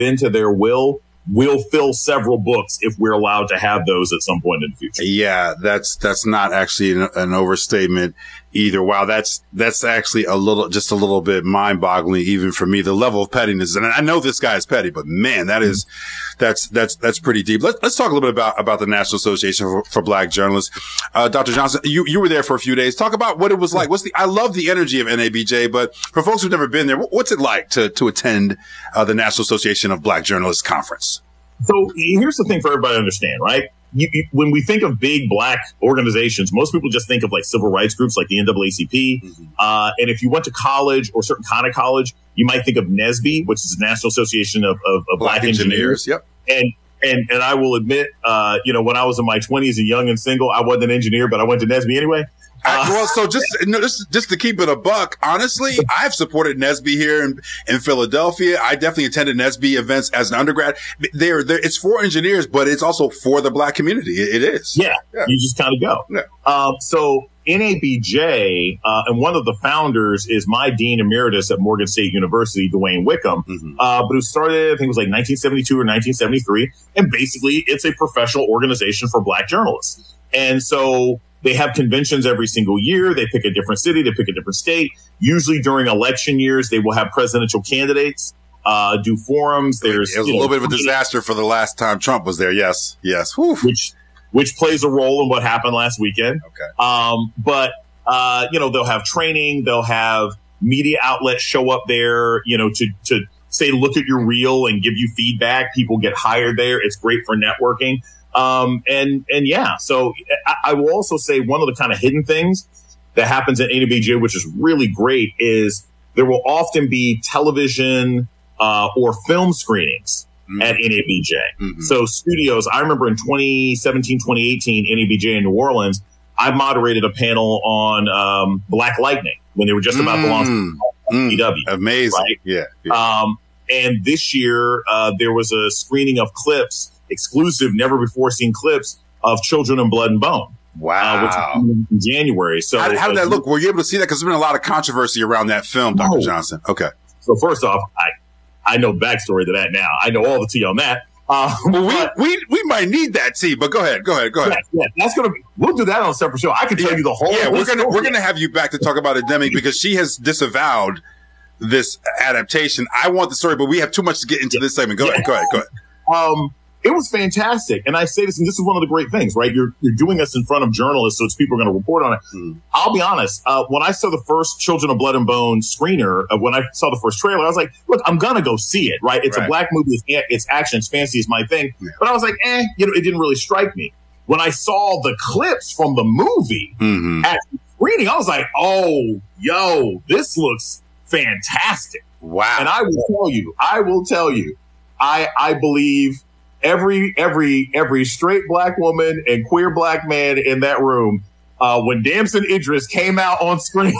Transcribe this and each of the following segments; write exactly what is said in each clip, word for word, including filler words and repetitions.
into their will, we'll fill several books if we're allowed to have those at some point in the future. Yeah, that's that's not actually an, an overstatement either. Wow, that's that's actually a little, just a little bit mind-boggling, even for me. The level of pettiness, and I know this guy is petty, but man, that is that's that's that's pretty deep. Let's let's talk a little bit about about the National Association for, for Black Journalists. Uh, Doctor Johnson, you you were there for a few days. Talk about what it was like. What's the? I love the energy of N A B J, but for folks who've never been there, what's it like to to attend uh, the National Association of Black Journalists conference? So here's the thing for everybody to understand, right? You, you, when we think of big black organizations, most people just think of like civil rights groups like the N double A C P. Mm-hmm. Uh, and if you went to college or certain kind of college, you might think of N A S B, which is the National Association of, of, of Black, black Engineers. engineers. Yep. And and and I will admit, uh, you know, when I was in my twenties and young and single, I wasn't an engineer, but I went to N A S B anyway. Uh, well, so just, no, just, just to keep it a buck, honestly, I've supported N A S B here in, in Philadelphia. I definitely attended N A S B events as an undergrad. They're, they're, it's for engineers, but it's also for the black community. It, it is. Yeah, yeah. You just kind of go. Yeah. Um, so N A B J, uh, and one of the founders is my dean emeritus at Morgan State University, Dwayne Wickham, mm-hmm. uh, but who started, I think it was like nineteen seventy-two or nineteen seventy-three. And basically it's a professional organization for black journalists. And so they have conventions every single year. They pick a different city. They pick a different state. Usually during election years, they will have presidential candidates, uh, do forums. There's it was a little know, bit of a disaster for the last time Trump was there. Yes. Yes. Whew. Which, which plays a role in what happened last weekend. Okay. Um, but, uh, you know, they'll have training. They'll have media outlets show up there, you know, to, to say, look at your reel and give you feedback. People get hired there. It's great for networking. Um, and, and yeah, so I, I will also say one of the kind of hidden things that happens at N A B J, which is really great, is there will often be television, uh, or film screenings mm-hmm. at N A B J. Mm-hmm. So studios, I remember in twenty seventeen, twenty eighteen, N A B J in New Orleans, I moderated a panel on, um, Black Lightning when they were just about mm-hmm. to launch mm-hmm. P W. Amazing. Right? Yeah, yeah. Um, and this year, uh, there was a screening of clips, exclusive, never before seen clips of Children of Blood and Bone. Wow. Uh, which in January. So how, how did that look? Were you able to see that? Because there's been a lot of controversy around that film, Doctor No. Johnson. Okay. So first off, I, I know backstory to that now. I know all the tea on that. Uh, well, we, but, we, we might need that tea, but go ahead, go ahead, go ahead. Yeah, yeah that's going to be, we'll do that on a separate show. I can tell yeah, you the whole. Yeah, we're going to, we're going to have you back to talk about Endemic because she has disavowed this adaptation. I want the story, but we have too much to get into yeah. this segment. Go yeah. ahead, go ahead, go ahead. Um, It was fantastic. And I say this, and this is one of the great things, right? You're, you're doing this in front of journalists, so it's people are going to report on it. Mm. I'll be honest. Uh, when I saw the first Children of Blood and Bone screener, uh, when I saw the first trailer, I was like, look, I'm going to go see it, right? It's right. a black movie. It's, it's action. It's fancy. It's my thing. Yeah. But I was like, eh, you know, it didn't really strike me. When I saw the clips from the movie mm-hmm. at the screening, I was like, oh, yo, this looks fantastic. Wow. And I will tell you, I will tell you, I, I believe Every, every, every straight black woman and queer black man in that room, uh, when Damson Idris came out on screen,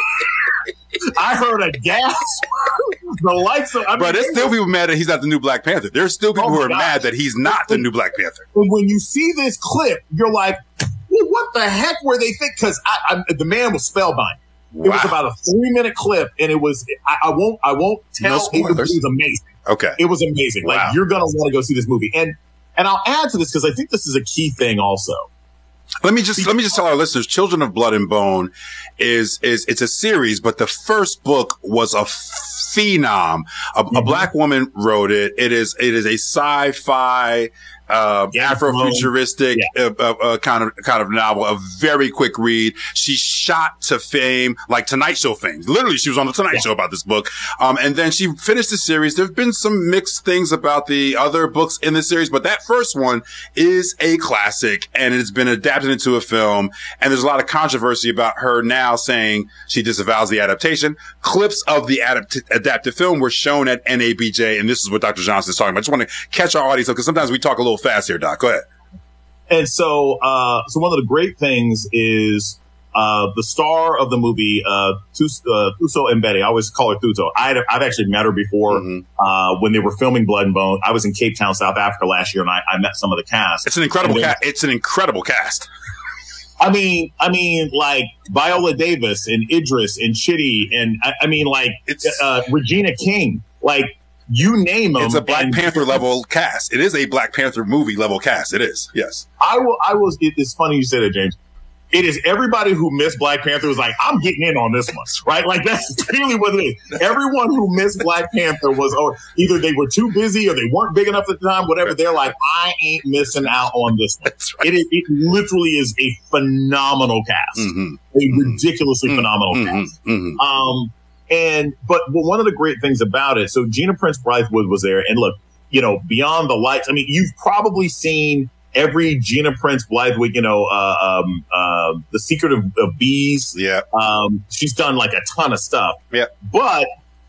I heard a gasp. The lights are, I mean, but there's still people mad that he's not the new Black Panther. There's still people oh who are gosh. mad that he's not the new Black Panther. And when you see this clip, you're like, well, what the heck were they thinking? Cause I, I, the man was spellbound. Wow. It was about a three minute clip and it was, I, I won't, I won't tell. No it, was, it was amazing. Okay. It was amazing. Wow. Like, you're going to want to go see this movie. And, and I'll add to this because I think this is a key thing also. Let me just, let me just tell our listeners, Children of Blood and Bone is, is, it's a series, but the first book was a phenom. A, mm-hmm. a black woman wrote it. It is, it is a sci-fi, uh, yeah, Afrofuturistic, yeah. uh, uh, uh, kind of, kind of novel, a very quick read. She shot to fame, like Tonight Show fame. Literally, she was on the Tonight yeah. Show about this book. Um, and then she finished the series. There've been some mixed things about the other books in the series, but that first one is a classic and it's been adapted into a film. And there's a lot of controversy about her now saying she disavows the adaptation. Clips of the adapt- adapted film were shown at N A B J. And this is what Doctor Johnson is talking about. I just want to catch our audience up because sometimes we talk a little fast here, Doc. Go ahead. And so, uh, so one of the great things is, uh, the star of the movie, uh, Tus- uh Thuso Mbedi. I always call her Thuso. I'd, I've actually met her before, mm-hmm. uh, when they were filming Blood and Bone. I was in Cape Town, South Africa last year and I, I met some of the cast. It's an incredible cast. It's an incredible cast. I mean, I mean, like Viola Davis and Idris and Chitty and I, I mean, like, it's, uh, Regina King, like, You name them. It's a Black and- Panther level cast. It is a Black Panther movie level cast. It is. Yes. I will. I was. It, it's funny you say that, James. It is everybody who missed Black Panther was like, I'm getting in on this one, right? Like that's clearly what it is. Everyone who missed Black Panther was, or either they were too busy or they weren't big enough at the time, whatever. They're like, I ain't missing out on this one. That's right. It, is, it literally is a phenomenal cast, Mm-hmm. a ridiculously mm-hmm. phenomenal mm-hmm. cast. Mm-hmm. Um, and but well, one of the great things about it, so Gina Prince Bythewood was there, and look, you know, Beyond the Lights. I mean, you've probably seen every Gina Prince Bythewood, you know, uh, um, uh, The Secret of, of Bees. Yeah. Um, she's done like a ton of stuff. Yeah. But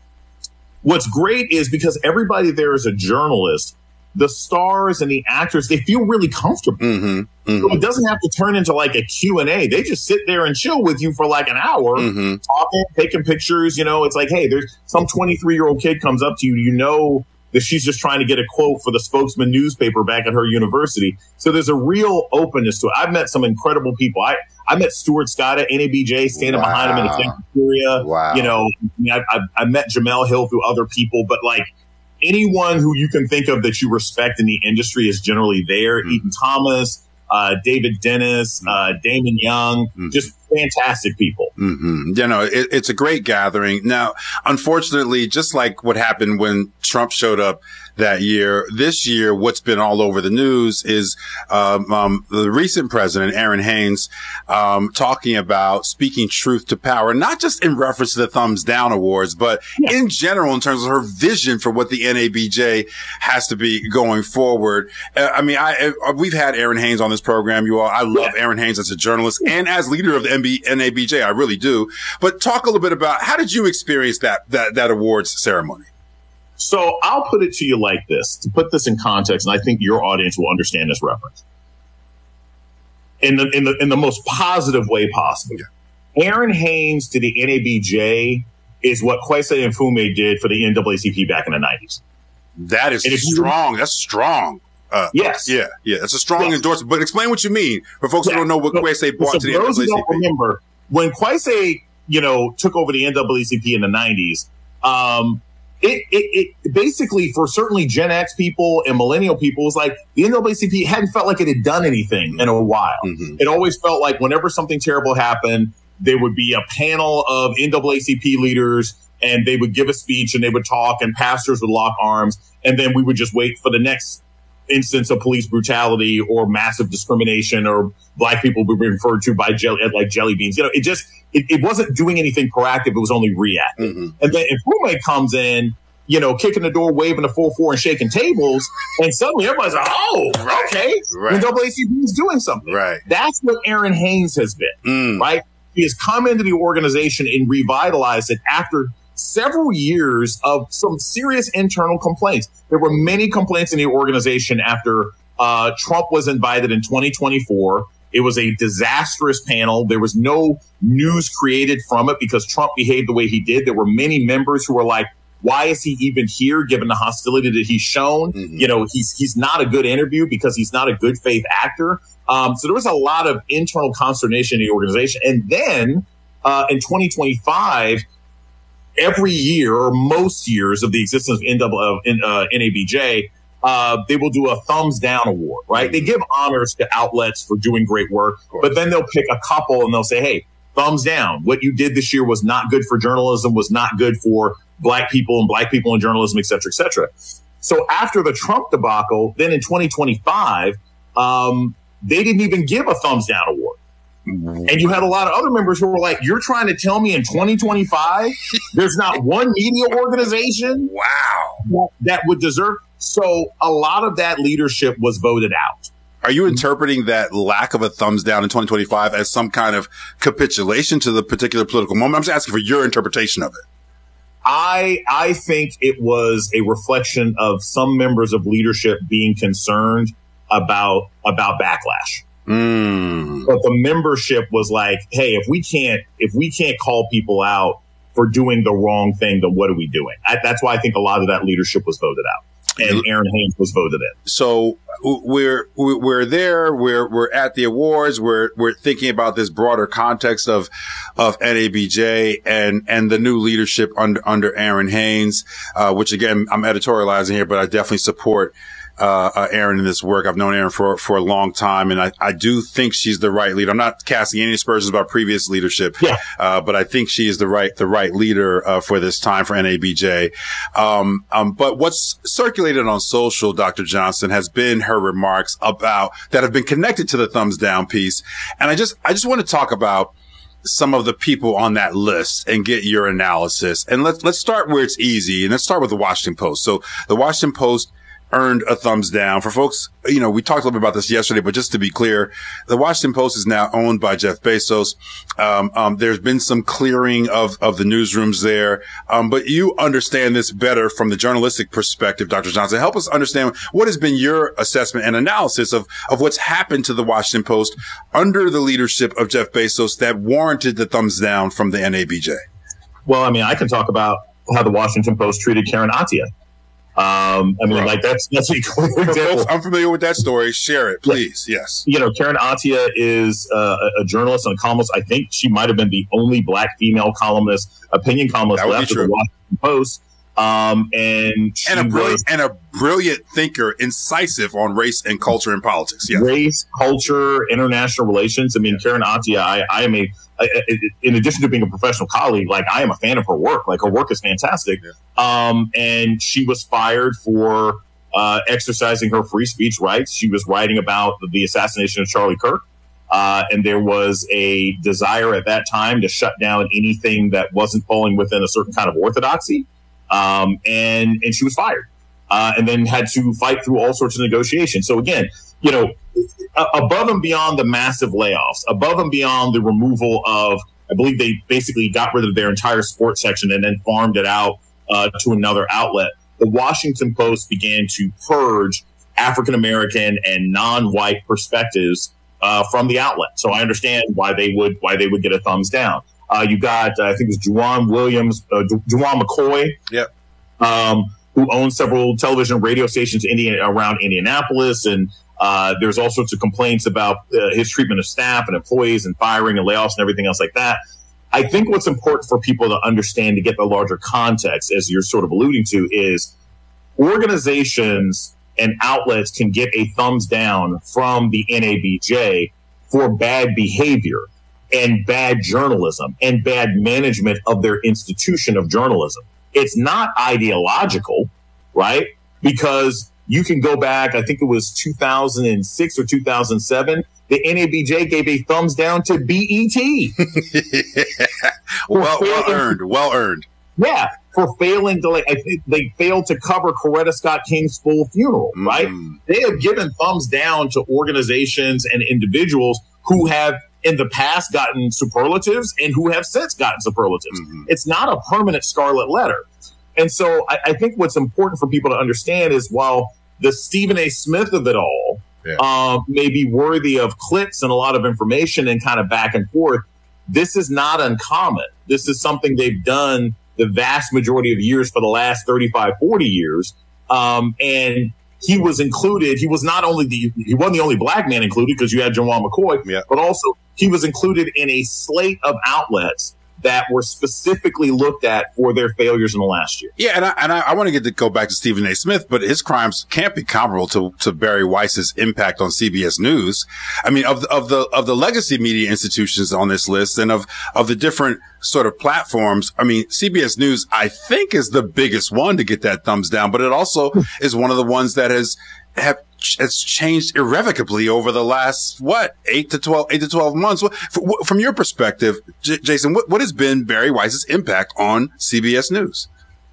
what's great is because everybody there is a journalist, the stars and the actors, they feel really comfortable. Mm-hmm. Mm-hmm. So it doesn't have to turn into like a Q and A. They just sit there and chill with you for like an hour, Mm-hmm. talking, taking pictures. You know, it's like, hey, there's some twenty-three year old kid comes up to you, you know, that she's just trying to get a quote for the Spokesman newspaper back at her university. So there's a real openness to it. I've met some incredible people. I, I met Stuart Scott at N A B J, standing Wow. behind him in the cafeteria. Wow. You know, I, mean, I, I, I met Jamel Hill through other people, but like anyone who you can think of that you respect in the industry is generally there. Mm-hmm. Eaton Thomas, uh, David Dennis, mm-hmm. uh, Damon Young, mm-hmm. just fantastic people. Mm-hmm. You know, it, it's a great gathering. Now, unfortunately, just like what happened when Trump showed up that year, this year, what's been all over the news is um, um, the recent president, Aaron Haynes, um, talking about speaking truth to power, not just in reference to the Thumbs Down Awards, but yeah. in general, in terms of her vision for what the N A B J has to be going forward. Uh, I mean, I, I, we've had Aaron Haynes on this program, you all. I love yeah. Aaron Haynes as a journalist and as leader of the N A B J. I really do. But talk a little bit about how did you experience that that that awards ceremony? So I'll put it to you like this, to put this in context, and I think your audience will understand this reference in the in the in the most positive way possible. Yeah. Aaron Haynes to the N A B J is what Kwesi Mfume did for the N double A C P back in the nineties. That is strong. You, That's strong. Uh, yes. Yeah. Yeah. It's a strong yes. endorsement. But explain what you mean for folks yeah. who don't know what so, Kwesi brought so to the N double A C P. Don't remember when Kwesi, you know, took over the N double A C P in the nineties. Um, It, it, it basically, for certainly Gen X people and millennial people, was like the N double A C P hadn't felt like it had done anything in a while. Mm-hmm. It always felt like whenever something terrible happened, there would be a panel of N double A C P leaders and they would give a speech and they would talk and pastors would lock arms. And then we would just wait for the next instance of police brutality or massive discrimination or black people would be referred to by jelly, like jelly beans. You know, it just, it, it wasn't doing anything proactive. It was only reactive. Mm-hmm. And then Mfume comes in, you know, kicking the door, waving the four four and shaking tables. And suddenly everybody's like, oh, right. okay. Right. N double A C P is doing something. Right. That's what Aaron Haynes has been, mm. right? He has come into the organization and revitalized it after several years of some serious internal complaints. There were many complaints in the organization after uh, Trump was invited in twenty twenty-four. It was a disastrous panel. There was no news created from it because Trump behaved the way he did. There were many members who were like, why is he even here given the hostility that he's shown? Mm-hmm. You know, he's he's not a good interview because he's not a good faith actor. Um, so there was a lot of internal consternation in the organization. And then uh, in twenty twenty-five, every year or most years of the existence of N A B J, uh, they will do a thumbs down award, right? Mm-hmm. They give honors to outlets for doing great work, but then they'll pick a couple and they'll say, hey, thumbs down. What you did this year was not good for journalism, was not good for black people and black people in journalism, et cetera, et cetera. So after the Trump debacle, then in twenty twenty-five, um, they didn't even give a thumbs down award. And you had a lot of other members who were like, you're trying to tell me in twenty twenty-five, there's not one media organization wow. that would deserve. So a lot of that leadership was voted out. Are you interpreting that lack of a thumbs down in twenty twenty-five as some kind of capitulation to the particular political moment? I'm just asking for your interpretation of it. I I think it was a reflection of some members of leadership being concerned about about backlash. Mm. But the membership was like, hey, if we can't if we can't call people out for doing the wrong thing, then what are we doing? I, that's why I think a lot of that leadership was voted out. And Aaron Haynes was voted in. So we're we're there. We're we're at the awards. We're we're thinking about this broader context of of N A B J and and the new leadership under under Aaron Haynes, uh, which again I'm editorializing here, but I definitely support uh, uh Aaron in this work. I've known Aaron for for a long time, and I I do think she's the right leader. I'm not casting any aspersions about previous leadership, yeah. uh, but I think she is the right the right leader uh, for this time for N A B J. Um, um, but what's circulated on social, Doctor Johnson, has been her remarks about that have been connected to the thumbs down piece, and I just I just want to talk about some of the people on that list and get your analysis. And let's let's start where it's easy, and let's start with the Washington Post. So the Washington Post earned a thumbs down. For folks, you know, we talked a little bit about this yesterday, but just to be clear, the Washington Post is now owned by Jeff Bezos. Um, um, there's been some clearing of, of the newsrooms there. Um, but you understand this better from the journalistic perspective, Doctor Johnson. Help us understand what has been your assessment and analysis of, of what's happened to the Washington Post under the leadership of Jeff Bezos that warranted the thumbs down from the N A B J. Well, I mean, I can talk about how the Washington Post treated Karen Attiah. Um, I mean, right. like that's, that's a clear example. Folks, I'm familiar with that story. Share it, please. Yeah. Yes. You know, Karen Attiah is uh, a journalist and a columnist. I think she might have been the only black female columnist, opinion columnist left of the Washington Post. Um, and she and a brilliant, was, and a brilliant thinker, incisive on race and culture and politics. Yes. Race, culture, international relations. I mean, Karen Attiah, I, I am a, I, in addition to being a professional colleague, like I am a fan of her work. Like her work is fantastic. Yeah. Um, and she was fired for uh, exercising her free speech rights. She was writing about the assassination of Charlie Kirk. Uh, and there was a desire at that time to shut down anything that wasn't falling within a certain kind of orthodoxy. Um, and, and she was fired, uh, and then had to fight through all sorts of negotiations. So again, you know, above and beyond the massive layoffs, above and beyond the removal of, I believe they basically got rid of their entire sports section and then farmed it out, uh, to another outlet. The Washington Post began to purge African-American and non-white perspectives, uh, from the outlet. So I understand why they would, why they would get a thumbs down. Uh, you got, uh, I think it was Juwan Williams, uh, Ju- Juwan McCoy, yep. um, who owns several television and radio stations in Indiana, around Indianapolis. And uh, there's all sorts of complaints about uh, his treatment of staff and employees and firing and layoffs and everything else like that. I think what's important for people to understand to get the larger context, as you're sort of alluding to, is organizations and outlets can get a thumbs down from the N A B J for bad behavior and bad journalism and bad management of their institution of journalism. It's not ideological, right? Because you can go back, I think it was two thousand six or two thousand seven, the N A B J gave a thumbs down to B E T. well, well earned, well earned. Yeah, for failing to, like, I think they failed to cover Coretta Scott King's full funeral, mm. right? They have given thumbs down to organizations and individuals who have in the past gotten superlatives and who have since gotten superlatives. Mm-hmm. It's not a permanent scarlet letter. And so I, I think what's important for people to understand is while the Stephen A. Smith of it all yeah. um, may be worthy of clicks and a lot of information and kind of back and forth, this is not uncommon. This is something they've done the vast majority of years for the last thirty-five, forty years. Um, and he was included. He was not only the, he wasn't the only black man included because you had Juwan McCoy, yeah. but also he was included in a slate of outlets that were specifically looked at for their failures in the last year. Yeah, and I, and I, I want to get to go back to Stephen A. Smith, but his crimes can't be comparable to, to Barry Weiss's impact on C B S News. I mean, of the, of the of the legacy media institutions on this list and of of the different sort of platforms, I mean, C B S News, I think, is the biggest one to get that thumbs down, but it also is one of the ones that has have has changed irrevocably over the last, what, eight to twelve, eight to twelve months. From your perspective, J- Jason, what, what has been Barry Weiss's impact on C B S News?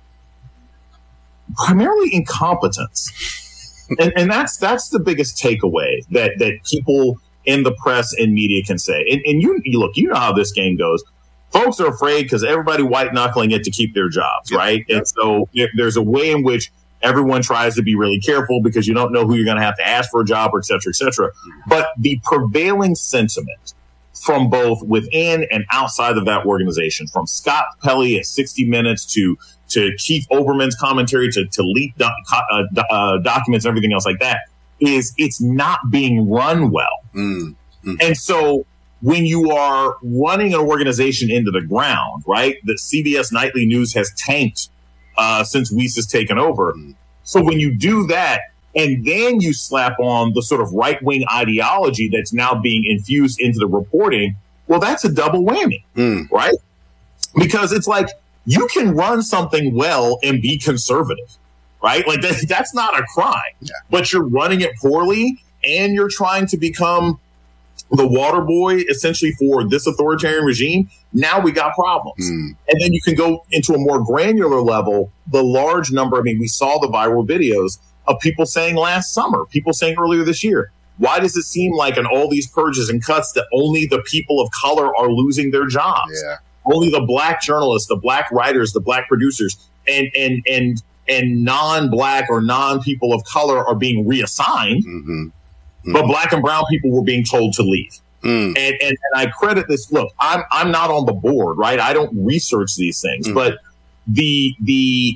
Primarily incompetence. and, and that's, that's the biggest takeaway that, that people in the press and media can say. And, and you, you look, you know how this game goes. Folks are afraid because everybody white knuckling it to keep their jobs, yeah, right? Yeah. And so there's a way in which everyone tries to be really careful because you don't know who you're going to have to ask for a job, or et cetera, et cetera. But the prevailing sentiment from both within and outside of that organization, from Scott Pelley at sixty minutes to to Keith Olbermann's commentary to, to leak doc, uh, uh, documents and everything else like that, is it's not being run well. Mm. Mm. And so when you are running an organization into the ground, right, that C B S Nightly News has tanked uh, since Weiss has taken over. Mm. So when you do that, and then you slap on the sort of right-wing ideology that's now being infused into the reporting, well, that's a double whammy, mm. right? Because it's like, you can run something well and be conservative, right? Like that, that's not a crime, yeah. but you're running it poorly and you're trying to become the water boy essentially for this authoritarian regime. Now we got problems. Mm. And then you can go into a more granular level, the large number. I mean, we saw the viral videos of people saying last summer, people saying earlier this year, why does it seem like in all these purges and cuts that only the people of color are losing their jobs? Yeah. Only the black journalists, the black writers, the black producers, and and and and non-black or non-people of color are being reassigned, mm-hmm. Mm-hmm. but black and brown people were being told to leave. Mm. And, and and I credit this. Look, I'm I'm not on the board, right? I don't research these things, mm. but the the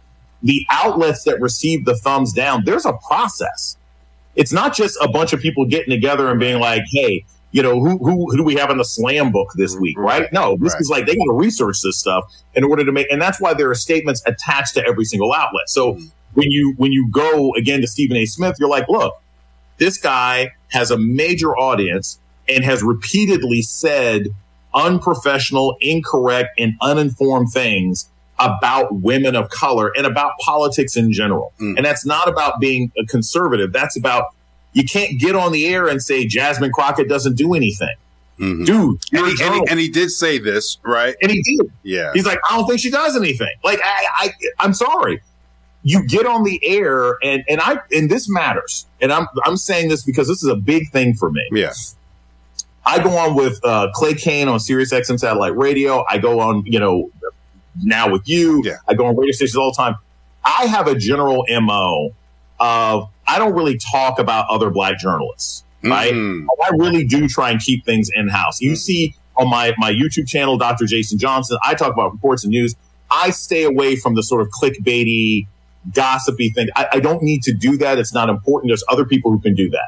the outlets that receive the thumbs down, there's a process. It's not just a bunch of people getting together and being like, hey, you know, who, who, who do we have in the slam book this week, right? right? No, this right. is like, they got to research this stuff in order to make, and that's why there are statements attached to every single outlet. So mm. when you, when you go again to Stephen A. Smith, you're like, look, this guy has a major audience and has repeatedly said unprofessional, incorrect, and uninformed things about women of color and about politics in general. Mm. And that's not about being a conservative. That's about, you can't get on the air and say Jasmine Crockett doesn't do anything. Mm-hmm. Dude. And he, and, he, and he did say this, right? And he did. Yeah. He's like, I don't think she does anything. Like, I, I, I'm sorry. You get on the air and, and I, and this matters. And I'm, I'm saying this because this is a big thing for me. Yeah. I go on with uh, Clay Kane on Sirius X M satellite radio. I go on, you know, now with you. Yeah. I go on radio stations all the time. I have a general M O of, I don't really talk about other black journalists, right? Mm. I really do try and keep things in-house. You mm. see on my, my YouTube channel, Doctor Jason Johnson, I talk about reports and news. I stay away from the sort of clickbaity, gossipy thing. I, I don't need to do that. It's not important. There's other people who can do that.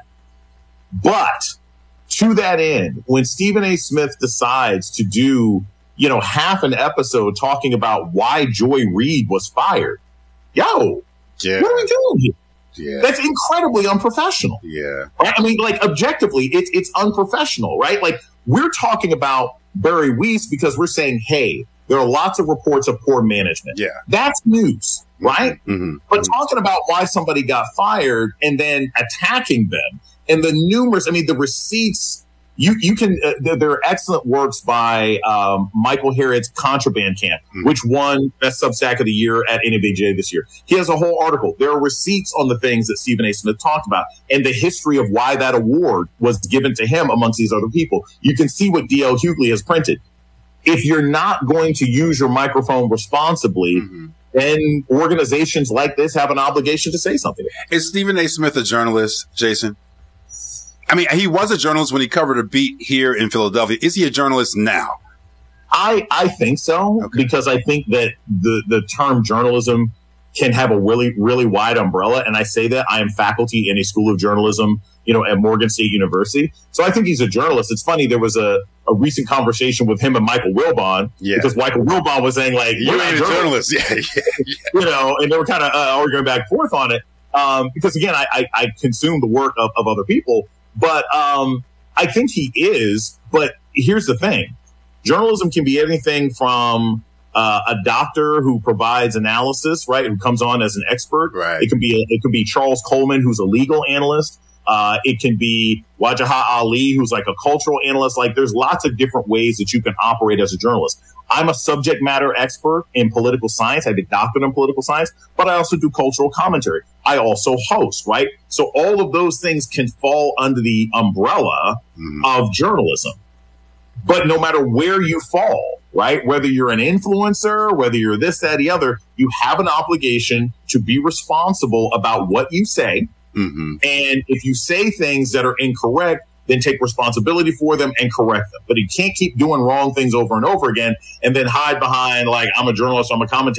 But to that end, when Stephen A. Smith decides to do, you know, half an episode talking about why Joy Reid was fired, yo, yeah. what are we doing here? Yeah. That's incredibly unprofessional. Yeah. Right? I mean, like, objectively, it's it's unprofessional, right? Like, we're talking about Bari Weiss because we're saying, hey, there are lots of reports of poor management. Yeah. That's news, right? Mm-hmm. But mm-hmm. talking about why somebody got fired and then attacking them and the numerous, I mean, the receipts, you you can, uh, there, there are excellent works by um, Michael Harrod's Contraband Camp, mm-hmm. which won Best Substack of the Year at N A B J this year. He has a whole article. There are receipts on the things that Stephen A. Smith talked about and the history of why that award was given to him amongst these other people. You can see what D L Hughley has printed. If you're not going to use your microphone responsibly, mm-hmm. then organizations like this have an obligation to say something. Is Stephen A. Smith a journalist, Jason? I mean, he was a journalist when he covered a beat here in Philadelphia. Is he a journalist now? I I think so, okay. because I think that the, the term journalism can have a really, really wide umbrella. And I say that I am faculty in a school of journalism, you know, at Morgan State University. So I think he's a journalist. It's funny. There was a, a recent conversation with him and Michael Wilbon, yeah. because Michael Wilbon was saying, like, you ain't a journalist. journalist. Yeah, yeah, yeah. You know, and they were kind of uh, arguing back and forth on it. Um, because again, I, I, I consume the work of, of other people. But um, I think he is. But here's the thing. Journalism can be anything from uh, a doctor who provides analysis, right, who comes on as an expert. Right. It can be a, it could be Charles Coleman, who's a legal analyst. Uh, it can be Wajahat Ali, who's like a cultural analyst. Like, there's lots of different ways that you can operate as a journalist. I'm a subject matter expert in political science. I have a doctorate in political science, but I also do cultural commentary. I also host, right? So all of those things can fall under the umbrella mm-hmm. of journalism. But no matter where you fall, right, whether you're an influencer, whether you're this, that, the other, you have an obligation to be responsible about what you say. Mm-hmm. And if you say things that are incorrect, then take responsibility for them and correct them. But you can't keep doing wrong things over and over again and then hide behind, like, I'm a journalist, I'm a commentator,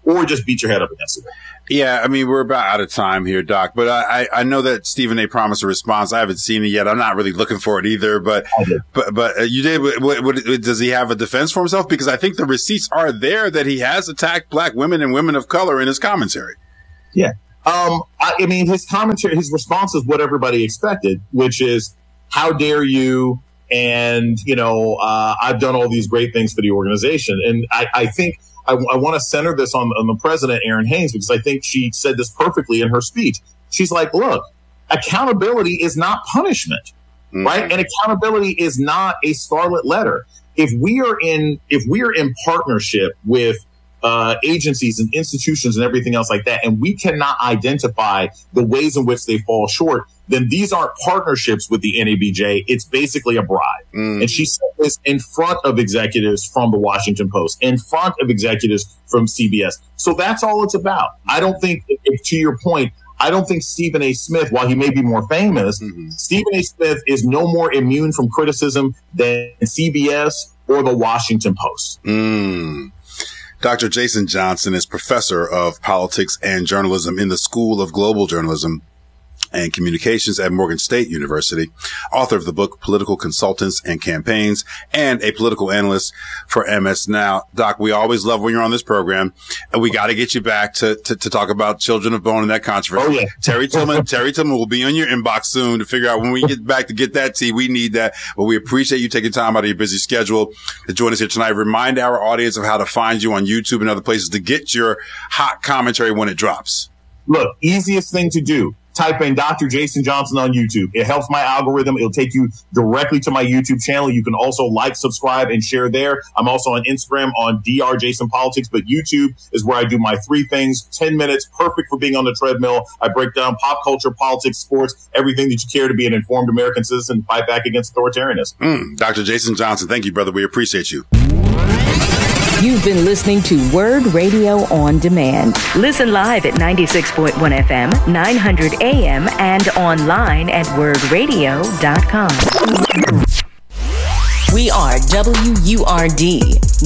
or just beat your head up against it. Yeah, I mean, we're about out of time here, Doc, but I, I know that Stephen A. promised a response. I haven't seen it yet. I'm not really looking for it either, but, but, but uh, you did, what, what, does he have a defense for himself? Because I think the receipts are there that he has attacked black women and women of color in his commentary. Yeah. Um, I, I mean, his commentary, his response is what everybody expected, which is, how dare you? And, you know, uh, I've done all these great things for the organization. And I, I think, I, I want to center this on, on the president, Erin Haynes, because I think she said this perfectly in her speech. She's like, look, accountability is not punishment, mm-hmm. right? And accountability is not a scarlet letter. If we are in, if we are in partnership with uh, agencies and institutions and everything else like that, and we cannot identify the ways in which they fall short, then these aren't partnerships with the N A B J. It's basically a bribe. Mm. And she said this in front of executives from the Washington Post, in front of executives from C B S. So that's all it's about. I don't think, if, to your point, I don't think Stephen A. Smith, while he may be more famous, mm-hmm. Stephen A. Smith is no more immune from criticism than C B S or the Washington Post. Mm. Doctor Jason Johnson is professor of politics and journalism in the School of Global Journalism and Communications at Morgan State University, author of the book Political Consultants and Campaigns, and a political analyst for M S Now. Doc, we always love when you're on this program, and we got to get you back to, to, to talk about Children of Bone and that controversy. Oh, yeah. Terry Tillman, Terry Tillman will be on your inbox soon to figure out when we get back to get that tea. We need that, but we appreciate you taking time out of your busy schedule to join us here tonight. Remind our audience of how to find you on YouTube and other places to get your hot commentary when it drops. Look, easiest thing to do. Type in Doctor Jason Johnson on YouTube. It helps my algorithm. It'll take you directly to my YouTube channel. You can also like, subscribe, and share there. I'm also on Instagram on D R Jason Politics, but YouTube is where I do my three things. ten minutes, perfect for being on the treadmill. I break down pop culture, politics, sports, everything that you care to be an informed American citizen and fight back against authoritarianism. Mm, Doctor Jason Johnson, thank you, brother. We appreciate you. You've been listening to Word Radio On Demand. Listen live at ninety-six point one F M, nine hundred A M, and online at word radio dot com. We are W U R D.